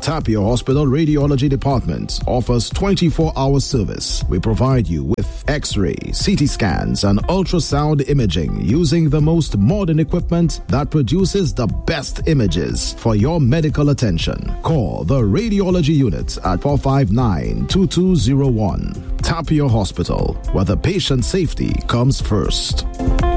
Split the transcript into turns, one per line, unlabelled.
Tapia Hospital Radiology Department offers 24-hour service. We provide you with X-ray, CT scans, and ultrasound imaging using the most modern equipment that produces the best images for your medical attention. Call the Radiology Unit at 459-2201. Tapia Hospital, where the patient safety comes first.